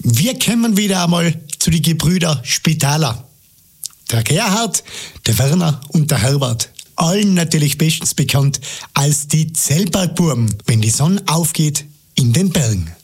Wir kommen wieder einmal zu den Gebrüder Spitaler. Der Gerhard, der Werner und der Herbert. Allen natürlich bestens bekannt als die Zellbergbuben, wenn die Sonne aufgeht in den Bergen.